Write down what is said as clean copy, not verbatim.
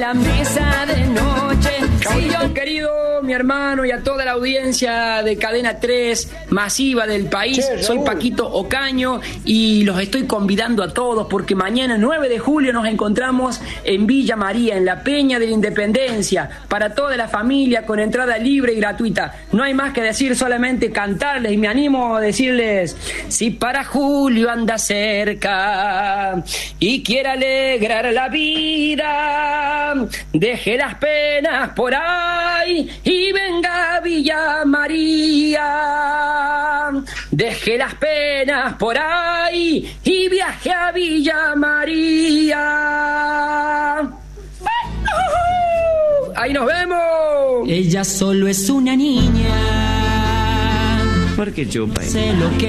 la mesa de noche. Caballito querido, mi hermano, y a toda la audiencia de Cadena 3 masiva del país. Soy Paquito Ocaño y los estoy convidando a todos porque mañana 9 de julio nos encontramos en Villa María, en la Peña de la Independencia, para toda la familia, con entrada libre y gratuita. No hay más que decir, solamente cantarles, y me animo a decirles: si para Julio anda cerca y quiere alegrar la vida, deje las penas por ahí y venga a Villa María. Deje las penas por ahí y viaje a Villa María. Ahí nos vemos. Ella solo es una niña. ¿Por qué chupa? Sé lo que